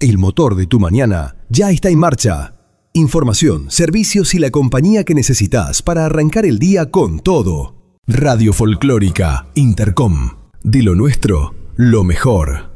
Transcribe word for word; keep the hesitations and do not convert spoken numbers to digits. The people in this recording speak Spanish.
El motor de tu mañana ya está en marcha. Información, servicios y la compañía que necesitas para arrancar el día con todo. Radio Folclórica Intercom. De lo nuestro, lo mejor.